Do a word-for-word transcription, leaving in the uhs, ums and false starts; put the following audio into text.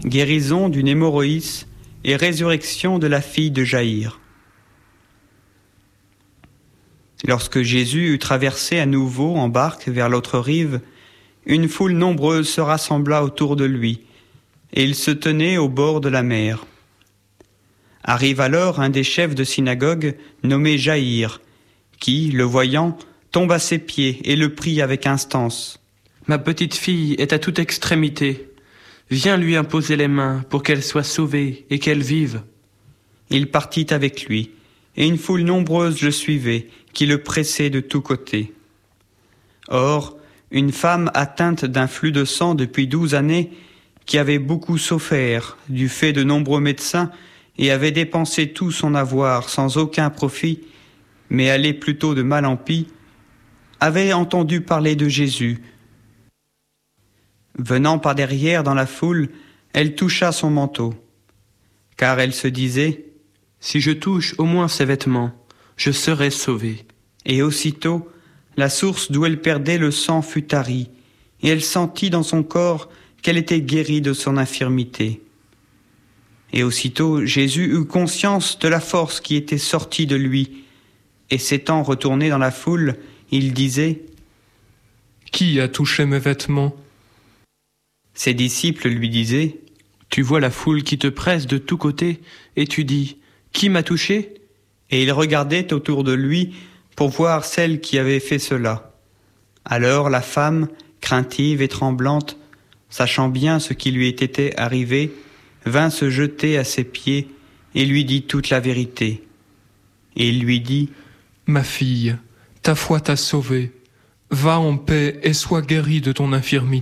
guérison d'une hémorroïs et résurrection de la fille de Jaïr. Lorsque Jésus eut traversé à nouveau en barque vers l'autre rive, une foule nombreuse se rassembla autour de lui, et il se tenait au bord de la mer. Arrive alors un des chefs de synagogue, nommé Jaïr, qui, le voyant, tombe à ses pieds et le prie avec instance. « Ma petite fille est à toute extrémité. Viens lui imposer les mains pour qu'elle soit sauvée et qu'elle vive. » Il partit avec lui, et une foule nombreuse le suivait, qui le pressait de tous côtés. Or, une femme atteinte d'un flux de sang depuis douze années, qui avait beaucoup souffert du fait de nombreux médecins et avait dépensé tout son avoir sans aucun profit, mais allait plutôt de mal en pis, avait entendu parler de Jésus. Venant par derrière dans la foule, elle toucha son manteau, car elle se disait « Si je touche au moins ses vêtements, je serai sauvée. » Et aussitôt, la source d'où elle perdait le sang fut tarie, et elle sentit dans son corps qu'elle était guérie de son infirmité. Et aussitôt, Jésus eut conscience de la force qui était sortie de lui, et s'étant retourné dans la foule, il disait « Qui a touché mes vêtements ?» Ses disciples lui disaient « Tu vois la foule qui te presse de tous côtés, et tu dis « Qui m'a touché ?» Et il regardait autour de lui pour voir celle qui avait fait cela. Alors la femme, craintive et tremblante, sachant bien ce qui lui était arrivé, vint se jeter à ses pieds et lui dit toute la vérité. Et il lui dit « Ma fille, ta foi t'a sauvée. Va en paix et sois guérie de ton infirmité. »